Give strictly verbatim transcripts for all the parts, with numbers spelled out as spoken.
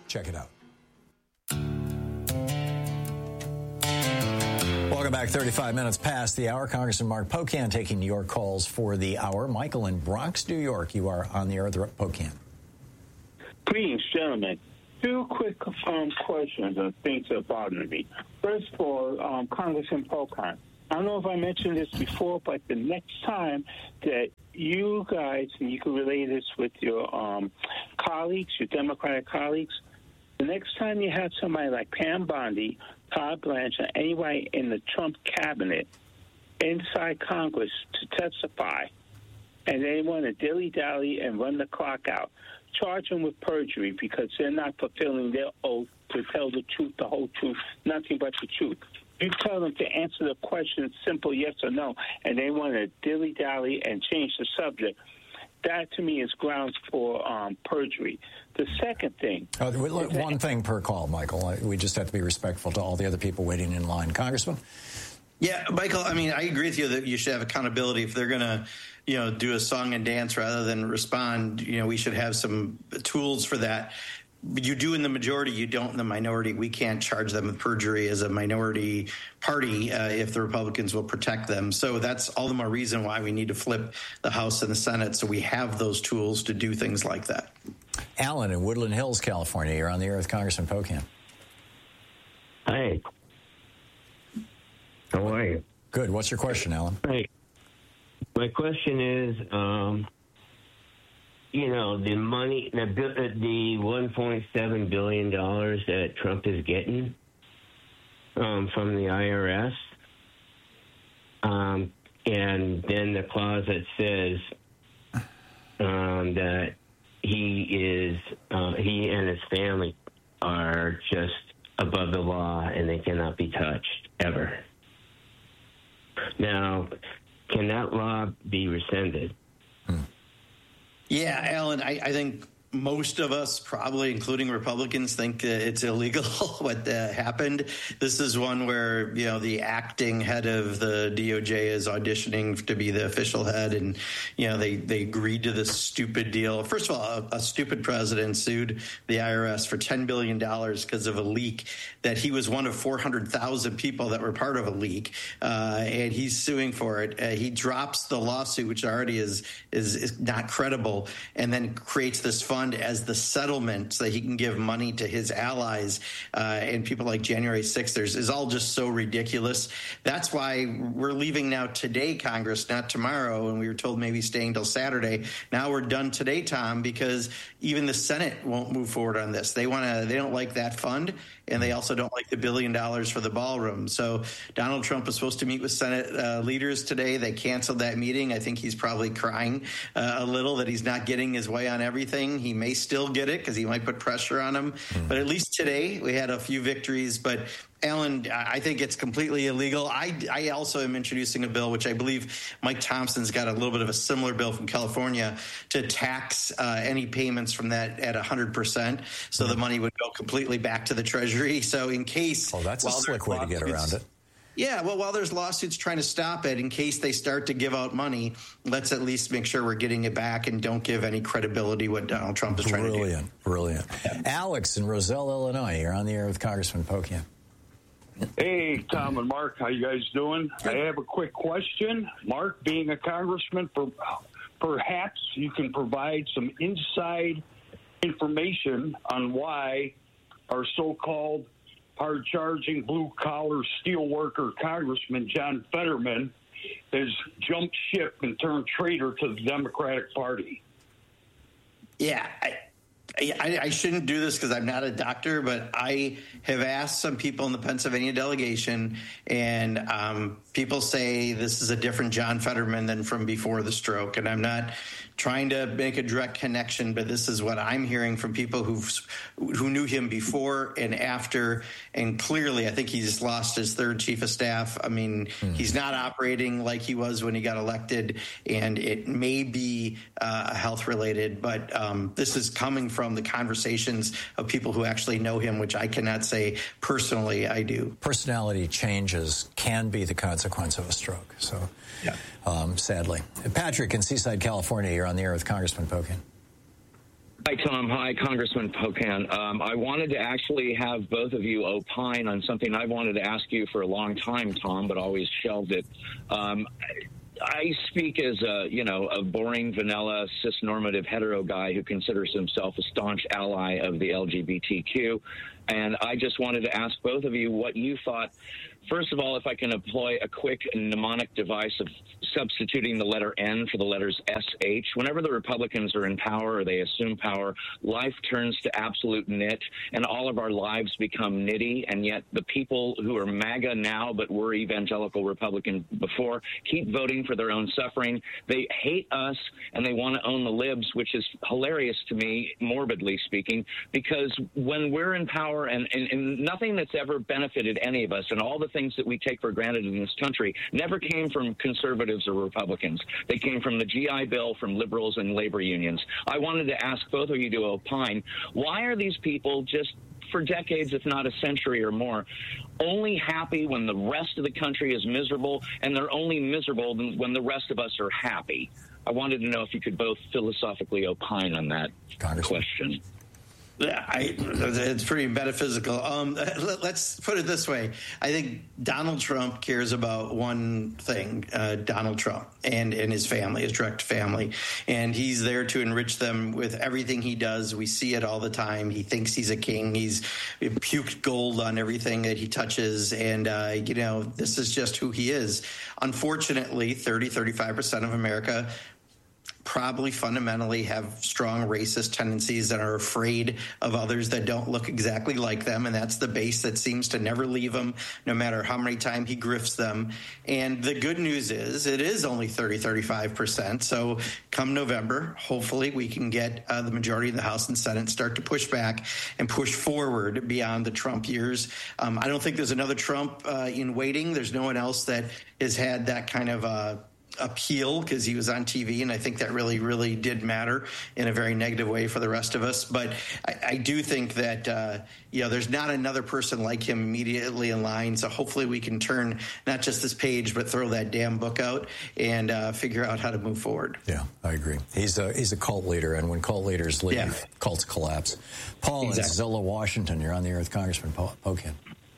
Check it out. Welcome back. thirty-five minutes past the hour. Congressman Mark Pocan taking your calls for the hour. Michael in Bronx, New York. You are on the air with Pocan. Greetings, gentlemen. Two quick um, questions on things that bother me. First of all, um, Congressman Pocan, I don't know if I mentioned this before, but the next time that you guys, and you can relay this with your um, colleagues, your Democratic colleagues, the next time you have somebody like Pam Bondi, Todd Blanche, or anybody in the Trump cabinet inside Congress to testify, and they want to dilly-dally and run the clock out, charge them with perjury because they're not fulfilling their oath to tell the truth, the whole truth, nothing but the truth. You tell them to answer the question simple yes or no, and they want to dilly-dally and change the subject. That, to me, is grounds for um, perjury. The second thing... Uh, one thing per call, Michael. We just have to be respectful to all the other people waiting in line. Congressman? Yeah, Michael, I mean, I agree with you that you should have accountability. If they're going to, you know, do a song and dance rather than respond, you know, we should have some tools for that. You do in the majority, you don't in the minority. We can't charge them with perjury as a minority party uh, if the Republicans will protect them. So that's all the more reason why we need to flip the House and the Senate so we have those tools to do things like that. Alan in Woodland Hills, California. You're on the air with Congressman Pocan. Hi. How are you? Good. What's your question, Alan? Hey. My question is, um, you know, the money, the the one point seven billion dollars that Trump is getting um, from the I R S, um, and then the clause that says um, that he is, uh, he and his family are just above the law and they cannot be touched ever. Now, can that law be rescinded? Hmm. Yeah, Alan, I, I think most of us, probably including Republicans, think uh, it's illegal what uh, happened. This is one where, you know, the acting head of the D O J is auditioning to be the official head, and, you know, they, they agreed to this stupid deal. First of all, a, a stupid president sued the I R S for ten billion dollars because of a leak that he was one of four hundred thousand people that were part of a leak, uh, and he's suing for it. Uh, he drops the lawsuit, which already is, is, is not credible, and then creates this fund as the settlement so that he can give money to his allies uh, and people like January sixth is all just so ridiculous. That's why we're leaving now today, Congress, not tomorrow, and we were told maybe staying till Saturday. Now we're done today, Tom, because even the Senate won't move forward on this. They want to. They don't like that fund, and they also don't like the billion dollars for the ballroom. So Donald Trump was supposed to meet with Senate uh, leaders today. They canceled that meeting. I think he's probably crying uh, a little that he's not getting his way on everything. He may still get it because he might put pressure on him. Mm-hmm. But at least today we had a few victories. But Alan, I think it's completely illegal. I, I also am introducing a bill, which I believe Mike Thompson's got a little bit of a similar bill from California, to tax uh, any payments from that at one hundred percent. So mm-hmm. the money would go completely back to the Treasury. So in case... Oh, that's a slick way to get around it. Yeah, well, while there's lawsuits trying to stop it, in case they start to give out money, let's at least make sure we're getting it back and don't give any credibility what Donald Trump is trying brilliant, to do. Brilliant, brilliant. Yeah. Alex in Roselle, Illinois. You're on the air with Congressman Pocan. Hey, Tom and Mark, how you guys doing? I have a quick question. Mark, being a congressman, for, perhaps you can provide some inside information on why our so-called hard-charging, blue-collar, steelworker Congressman John Fetterman has jumped ship and turned traitor to the Democratic Party. Yeah, I, I, I shouldn't do this because I'm not a doctor, but I have asked some people in the Pennsylvania delegation, and um, people say this is a different John Fetterman than from before the stroke. And I'm not trying to make a direct connection, but this is what I'm hearing from people who who knew him before and after. And clearly, I think he's lost his third chief of staff. I mean, mm. he's not operating like he was when he got elected, and it may be uh, health related, but um, this is coming from the conversations of people who actually know him, which I cannot say personally I do. Personality changes can be the consequence of a stroke. So, yeah. um, sadly. Patrick in Seaside, California, you're on the air with Congressman Pocan. Hi, Tom. Hi, Congressman Pocan. Um, I wanted to actually have both of you opine on something I wanted to ask you for a long time, Tom, but always shelved it. Um, I speak as a, you know, a boring, vanilla, cis-normative hetero guy who considers himself a staunch ally of the L G B T Q. And I just wanted to ask both of you what you thought. First of all, if I can employ a quick mnemonic device of substituting the letter N for the letters S H. Whenever the Republicans are in power or they assume power, life turns to absolute nit, and all of our lives become nitty, and yet the people who are MAGA now but were evangelical Republican before keep voting for their own suffering. They hate us, and they want to own the libs, which is hilarious to me, morbidly speaking, because when we're in power and, and, and nothing that's ever benefited any of us, and all the things that we take for granted in this country never came from conservatives or Republicans. They came from the G I Bill, from liberals and labor unions. I wanted to ask both of you to opine, why are these people just for decades, if not a century or more, only happy when the rest of the country is miserable, and they're only miserable when the rest of us are happy? I wanted to know if you could both philosophically opine on that question. I, it's pretty metaphysical. Um, let, let's put it this way. I think Donald Trump cares about one thing, uh, Donald Trump and, and his family, his direct family. And he's there to enrich them with everything he does. We see it all the time. He thinks he's a king. He's puked gold on everything that he touches. And, uh, you know, this is just who he is. Unfortunately, thirty, thirty-five percent of America probably fundamentally have strong racist tendencies and are afraid of others that don't look exactly like them. And that's the base that seems to never leave him, no matter how many times he grifts them. And the good news is it is only thirty, thirty-five percent. So come November, hopefully we can get uh, the majority of the House and Senate start to push back and push forward beyond the Trump years. Um, I don't think there's another Trump uh, in waiting. There's no one else that has had that kind of uh, appeal, because he was on T V, and I think that really, really did matter in a very negative way for the rest of us. But I, I do think that, uh, you know, there's not another person like him immediately in line. So hopefully we can turn not just this page, but throw that damn book out and uh, figure out how to move forward. Yeah, I agree. He's a, he's a cult leader, and when cult leaders leave, yeah. cults collapse. Paul exactly. in Zillow, Washington, you're on the air with Congressman Pocan.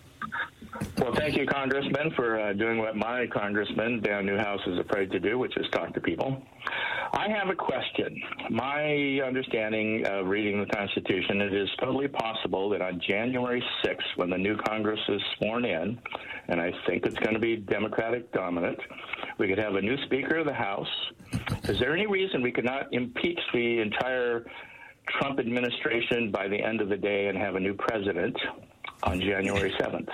Well, thank you, Congressman, for uh, doing what my congressman, Dan Newhouse, is afraid to do, which is talk to people. I have a question. My understanding of reading the Constitution, it is totally possible that on January sixth, when the new Congress is sworn in, and I think it's going to be Democratic dominant, we could have a new Speaker of the House. Is there any reason we could not impeach the entire Trump administration by the end of the day and have a new president on January seventh?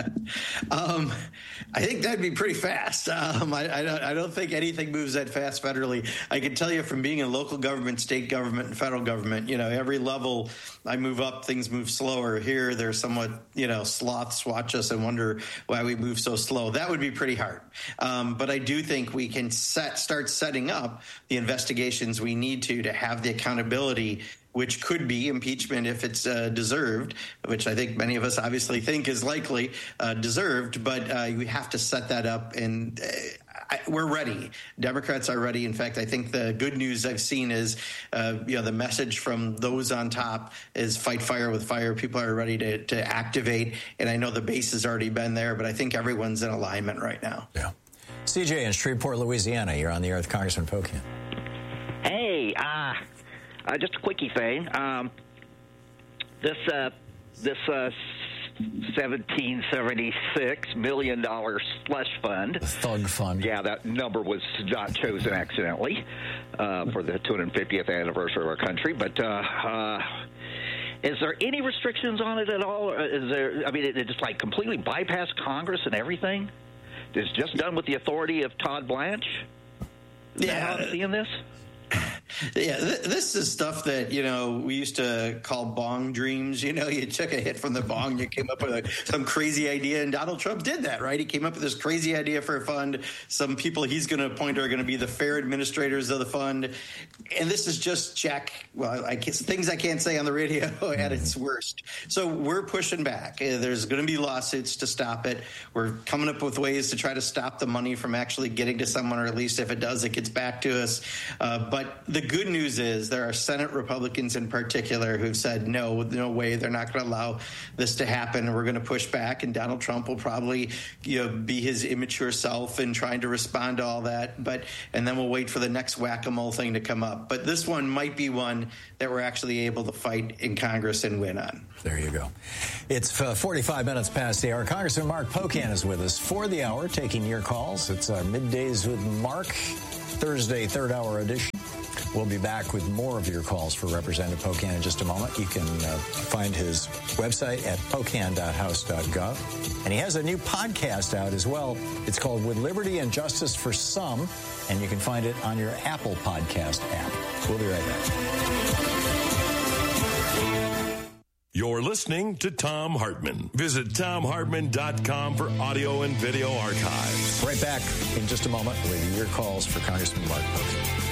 um, I think that'd be pretty fast. Um, I, I, don't, I don't think anything moves that fast federally. I can tell you from being in local government, state government, and federal government, you know, every level I move up, things move slower. Here, they're somewhat, you know, sloths watch us and wonder why we move so slow. That would be pretty hard. Um, but I do think we can set, start setting up the investigations we need to to have the accountability, which could be impeachment if it's uh, deserved, which I think many of us obviously think is likely uh, deserved. But uh, we have to set that up, and uh, I, we're ready. Democrats are ready. In fact, I think the good news I've seen is, uh, you know, the message from those on top is fight fire with fire. People are ready to, to activate, and I know the base has already been there, but I think everyone's in alignment right now. Yeah. C J in Shreveport, Louisiana, you're on the air with Congressman Pocan. Hey, ah. Uh... Uh, just a quickie thing. Um, this uh, this uh, seventeen seventy-six million dollars slush fund. The Thug Fund. Yeah, that number was not chosen accidentally uh, for the two hundred fiftieth anniversary of our country. But uh, uh, is there any restrictions on it at all? Or is there? I mean, it, it just like completely bypassed Congress and everything. It's just done with the authority of Todd Blanche. Is yeah, that how I'm seeing this? Yeah, th- this is stuff that, you know, we used to call bong dreams. You know, you took a hit from the bong, you came up with a, some crazy idea, and Donald Trump did that, right? He came up with this crazy idea for a fund. Some people he's going to appoint are going to be the fair administrators of the fund. And this is just Jack, well, I guess things I can't say on the radio at its worst. So we're pushing back. There's going to be lawsuits to stop it. We're coming up with ways to try to stop the money from actually getting to someone, or at least if it does, it gets back to us. Uh, but the the good news is there are Senate Republicans in particular who've said, no, no way, they're not going to allow this to happen. We're going to push back, and Donald Trump will probably, you know, be his immature self in trying to respond to all that. But and then we'll wait for the next whack-a-mole thing to come up. But this one might be one that we're actually able to fight in Congress and win on. There you go. It's uh, forty-five minutes past the hour. Congressman Mark Pocan is with us for the hour, taking your calls. It's our Middays with Mark, Thursday, third hour edition. We'll be back with more of your calls for Representative Pocan in just a moment. You can uh, find his website at pocan dot house dot gov. And he has a new podcast out as well. It's called With Liberty and Justice for Some, and you can find it on your Apple Podcast app. We'll be right back. You're listening to Thom Hartmann. Visit thom hartmann dot com for audio and video archives. Right back in just a moment with your calls for Congressman Mark Pocan.